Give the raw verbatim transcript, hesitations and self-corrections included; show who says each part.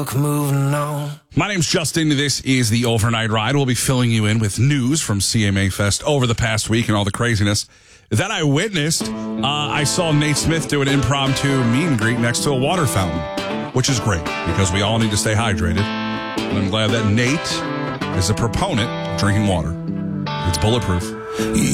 Speaker 1: Moving on.
Speaker 2: My name's Justin. This is the Overnight Ride. We'll be filling you in with news from C M A Fest over the past week and all the craziness that I witnessed. Uh, I saw Nate Smith do an impromptu meet and greet next to a water fountain, which is great because we all need to stay hydrated. And I'm glad that Nate is a proponent of drinking water. It's bulletproof.